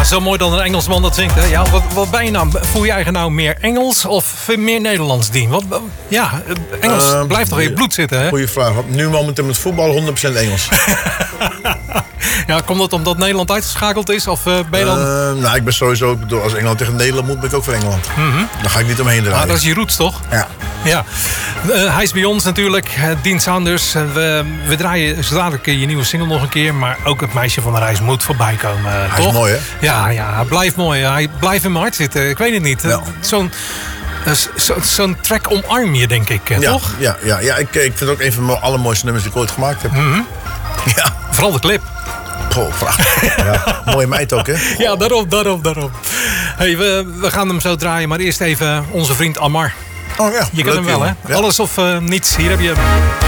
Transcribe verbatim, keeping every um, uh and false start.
zo mooi dan een Engelsman dat zingt. Hè? Ja, wat, wat ben je nou? Voel je eigen nou meer Engels of meer Nederlands dien? Wat, ja, Engels uh, blijft toch in je bloed zitten, hè? Goeie vraag. Nu momenteel met voetbal honderd procent Engels. Ja, komt dat omdat Nederland uitgeschakeld is? Of uh, ben je dan... Uh, nou, ik ben sowieso... Ik bedoel, als Engeland tegen Nederland moet, ben ik ook voor Engeland. Mm-hmm. Dan ga ik niet omheen draaien. Ah, dat is je roots, toch? Ja. Ja. Uh, hij is bij ons natuurlijk, uh, Dean Saunders. Uh, we, we draaien zo dadelijk je nieuwe single nog een keer. Maar ook het meisje van de reis moet voorbij komen. Uh, hij toch? is mooi, hè? Ja, ja, hij blijft mooi. Hij blijft in mijn hart zitten. Ik weet het niet. Ja. Zo'n... Uh, zo, zo'n track omarm je, denk ik, ja, toch? Ja, ja, ja. Ik, ik vind het ook een van mijn allermooiste nummers die ik ooit gemaakt heb. Mm-hmm. Ja. Vooral de clip. Goh, prachtig. Ja, mooie meid ook, hè? Goh. Ja, daarom, daarom, daarom. Hey, we, we gaan hem zo draaien, maar eerst even onze vriend Amar. Oh ja, je kent hem wel, hè? Ja. Alles of uh, niets. Hier heb je hem.